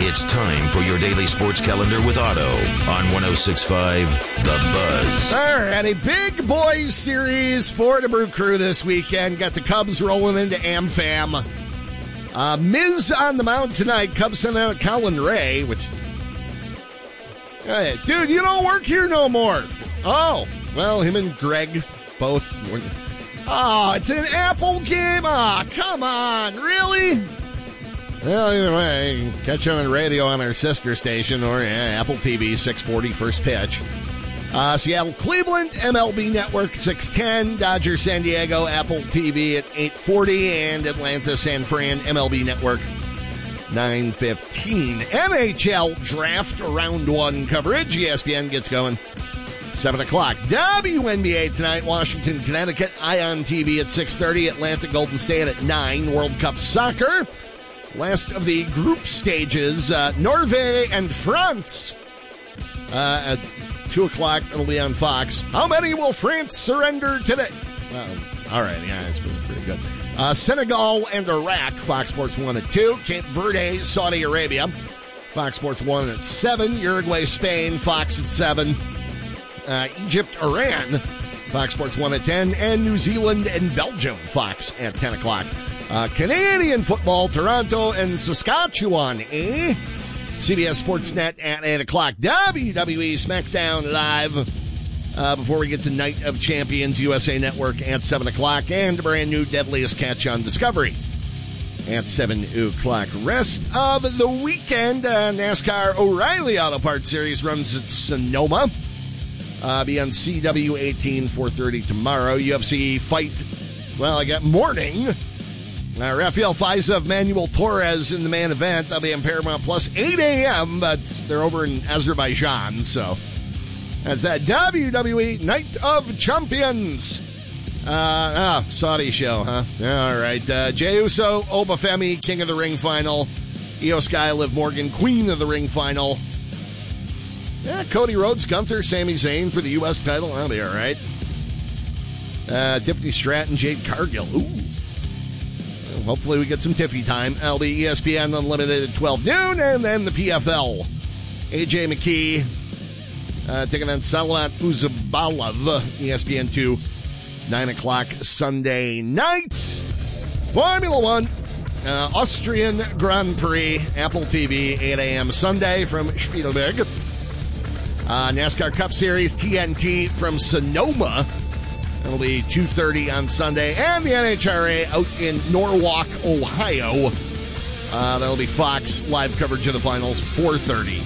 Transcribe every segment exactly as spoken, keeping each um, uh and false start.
It's time for your daily sports calendar with Otto on one oh six point five The Buzz. All right, a big boys series for the Brew Crew this weekend. Got the Cubs rolling into AmFam. Uh, Miz on the mound tonight. Cubs sent out Colin Ray, which... Hey, dude, you don't work here no more. Oh, well, him and Greg both... Oh, it's an Apple game? Oh, come on, really? Well, either way, catch on the radio on our sister station or yeah, Apple T V, six forty, first pitch. Uh, Seattle, Cleveland, M L B Network, six ten. Dodgers, San Diego, Apple T V at eight forty. And Atlanta, San Fran, M L B Network, nine fifteen. N H L Draft Round one coverage. E S P N gets going seven o'clock. W N B A tonight, Washington, Connecticut. Ion T V at six thirty. Atlanta, Golden State at nine. World Cup Soccer. Last of the group stages, uh, Norway and France. Uh, at two o'clock, it'll be on Fox. How many will France surrender today? Uh, all right, yeah, it's pretty good. Uh, Senegal and Iraq, Fox Sports one at two. Cape Verde, Saudi Arabia, Fox Sports one at seven. Uruguay, Spain, Fox at seven. Uh, Egypt, Iran, Fox Sports one at ten. And New Zealand and Belgium, Fox at ten o'clock. Uh, Canadian football, Toronto and Saskatchewan, eh? C B S Sportsnet at eight o'clock. W W E SmackDown Live uh, before we get to Night of Champions, U S A Network at seven o'clock. And a brand new Deadliest Catch on Discovery at seven o'clock. Rest of the weekend, uh, NASCAR O'Reilly Auto Parts Series runs at Sonoma. Uh, be on C W eighteen, four thirty tomorrow. U F C fight, well, I got morning. Uh, Rafael Faiza, Manuel Torres in the main event. That'll be on Paramount Plus, eight a.m., but they're over in Azerbaijan, so that's that. W W E Night of Champions. Uh, ah, Saudi show, huh? All right. Uh, Jey Uso, Obafemi, King of the Ring final. Io Sky, Liv Morgan, Queen of the Ring final. Yeah, Cody Rhodes, Gunther, Sami Zayn for the U S title. That'll be all right. Uh, Tiffany Stratton, Jade Cargill. Ooh. Hopefully we get some Tiffy time. That'll be E S P N Unlimited at twelve noon, and then the P F L. A J McKee uh, taking on Salamat Uzubalov, E S P N two, nine o'clock Sunday night. Formula One, uh, Austrian Grand Prix, Apple T V, eight a.m. Sunday from Spielberg. Uh, NASCAR Cup Series, T N T from Sonoma. It'll be two thirty on Sunday. And the N H R A out in Norwalk, Ohio. Uh, that'll be Fox live coverage of the finals, four thirty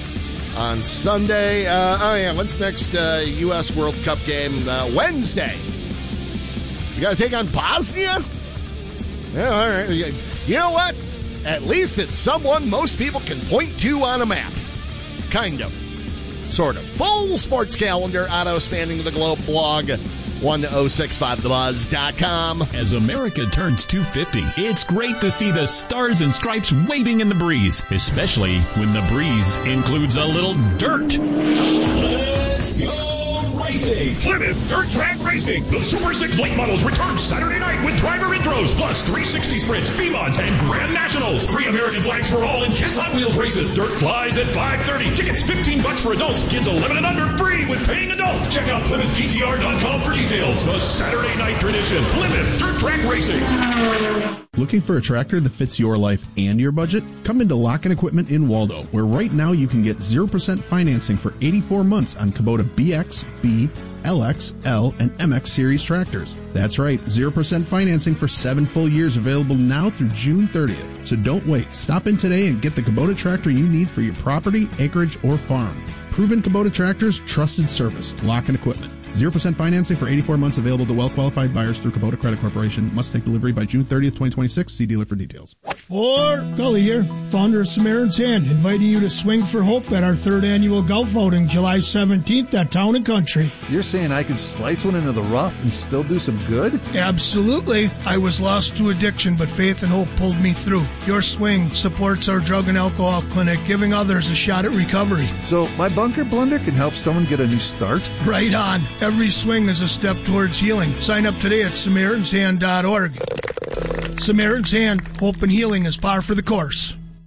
on Sunday. Uh, oh, yeah, when's next uh, U S World Cup game? Uh, Wednesday. You got to take on Bosnia? Yeah, all right. You know what? At least it's someone most people can point to on a map. Kind of. Sort of. Full sports calendar, Otto Spanning the Globe blog. one oh six five the buzz dot com. As America turns two fifty, it's great to see the stars and stripes waving in the breeze, especially when the breeze includes a little dirt. Let's go racing! Plymouth Dirt Track Racing. The Super six late models return Saturday night with driver intros, plus three sixty sprints, V MODs, and Grand Nationals. Free American flags for all in Kids Hot Wheels races. Dirt flies at five thirty. Tickets fifteen bucks for adults. Kids eleven and under free with paying adult. Check out Plymouth G T R dot com for details. The Saturday night tradition. Plymouth Dirt Track Racing. Looking for a tractor that fits your life and your budget? Come into Lock-In Equipment in Waldo, where right now you can get zero percent financing for eighty-four months on Kubota B X, B, L X, L, and M X series tractors. That's right, zero percent financing for seven full years available now through June thirtieth. So don't wait. Stop in today and get the Kubota tractor you need for your property, acreage, or farm. Proven Kubota tractors, trusted service. Lock-In Equipment. zero percent financing for eighty-four months available to well-qualified buyers through Kubota Credit Corporation. Must take delivery by June thirtieth, twenty twenty-six. See dealer for details. For Gully here, founder of Samaritan's Hand, inviting you to swing for hope at our third annual golf outing, July seventeenth at Town and Country. You're saying I can slice one into the rough and still do some good? Absolutely. I was lost to addiction, but faith and hope pulled me through. Your swing supports our drug and alcohol clinic, giving others a shot at recovery. So my bunker blunder can help someone get a new start? Right on. Every swing is a step towards healing. Sign up today at Samaritans Hand dot org. Samaritan's Hand, hope and healing is par for the course.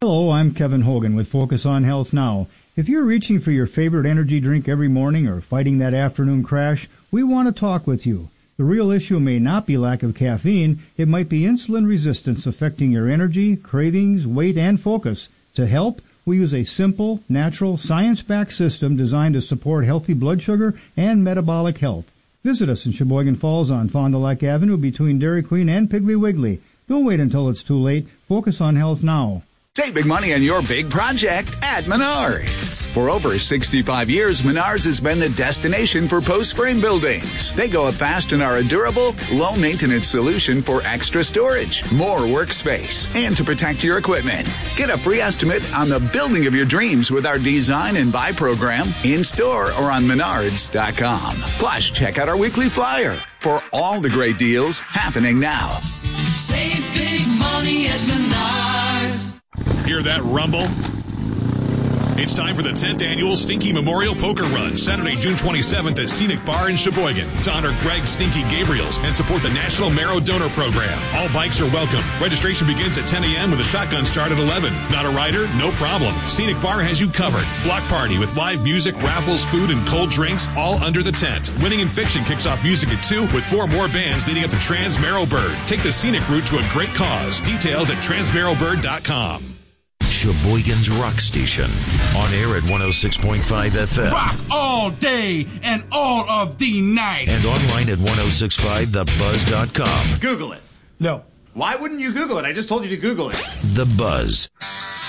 Hello, I'm Kevin Hogan with Focus on Health Now. If you're reaching for your favorite energy drink every morning or fighting that afternoon crash, we want to talk with you. The real issue may not be lack of caffeine. It might be insulin resistance affecting your energy, cravings, weight, and focus. To help, we use a simple, natural, science-backed system designed to support healthy blood sugar and metabolic health. Visit us in Sheboygan Falls on Fond du Lac Avenue between Dairy Queen and Piggly Wiggly. Don't wait until it's too late. Focus on health now. Save big money on your big project at Menards. For over sixty-five years, Menards has been the destination for post-frame buildings. They go up fast and are a durable, low-maintenance solution for extra storage, more workspace, and to protect your equipment. Get a free estimate on the building of your dreams with our Design and Buy program in-store or on Menards dot com. Plus, check out our weekly flyer for all the great deals happening now. Save big money at Menards. Hear that rumble? It's time for the tenth Annual Stinky Memorial Poker Run, Saturday, June twenty-seventh at Scenic Bar in Sheboygan, to honor Greg Stinky Gabriels and support the National Marrow Donor Program. All bikes are welcome. Registration begins at ten a.m. with a shotgun start at eleven. Not a rider? No problem. Scenic Bar has you covered. Block party with live music, raffles, food, and cold drinks, all under the tent. Winning in Fiction kicks off music at two with four more bands leading up to Trans Marrow Bird. Take the scenic route to a great cause. Details at trans marrow bird dot com. Sheboygan's Rock Station. On air at one oh six point five F M. Rock all day and all of the night. And online at ten sixty-five the buzz dot com. Google it. No. Why wouldn't you Google it? I just told you to Google it. The Buzz.